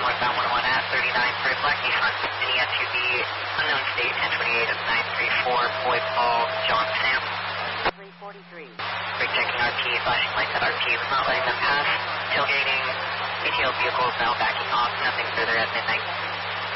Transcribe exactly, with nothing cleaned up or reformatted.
northbound one oh one at thirty-nine for Black Nissan Mini S U V, unknown state, ten twenty-eight of nine three four, Boy Paul, John Sam. three forty-three. Brake checking R T, flashing lights at R T, was not letting them pass. Tailgating, A T L vehicles now backing off, nothing further at midnight.